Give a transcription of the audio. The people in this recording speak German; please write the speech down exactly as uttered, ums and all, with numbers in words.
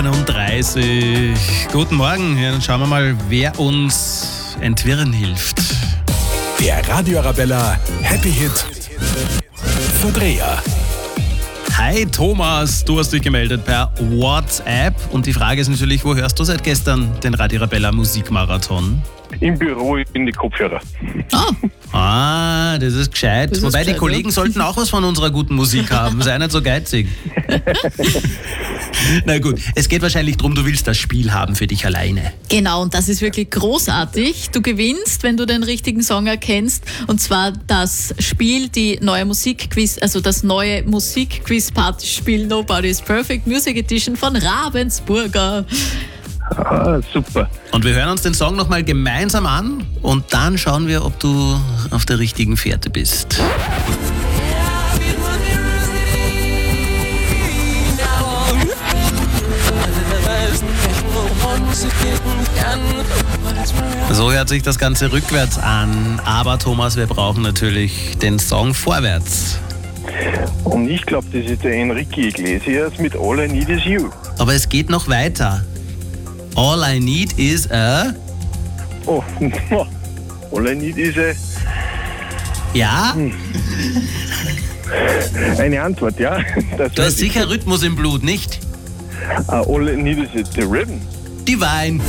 einunddreißig. Guten Morgen. Ja, dann schauen wir mal, wer uns entwirren hilft. Der Radio Arabella Happy Hit Verdreher. Hi Thomas, du hast dich gemeldet per WhatsApp und die Frage ist natürlich, wo hörst du seit gestern den Radio Arabella Musikmarathon? Im Büro in die Kopfhörer. Ah, Ah, das ist gescheit. Das ist Wobei gescheit, die Kollegen ja. sollten auch was von unserer guten Musik haben. Sei nicht so geizig. Na gut, es geht wahrscheinlich darum, du willst das Spiel haben für dich alleine. genau, und das ist wirklich großartig. Du gewinnst, wenn du den richtigen Song erkennst, und zwar das Spiel, die neue Musikquiz, also das neue Musikquiz-Partyspiel Nobody is Perfect Music Edition von Ravensburger. Ah, super. Und wir hören uns den Song nochmal gemeinsam an und dann schauen wir, ob du auf der richtigen Fährte bist. So hört sich das Ganze rückwärts an, aber Thomas, wir brauchen natürlich den Song vorwärts. Und ich glaube, das ist der Enrique Iglesias mit All I Need Is You. Aber es geht noch weiter. All I need is a... Oh, All I Need Is a... Ja? Eine Antwort, ja. Das Du hast sicher Rhythmus im Blut, nicht? Uh, all I Need Is a the Rhythm. Die Wein.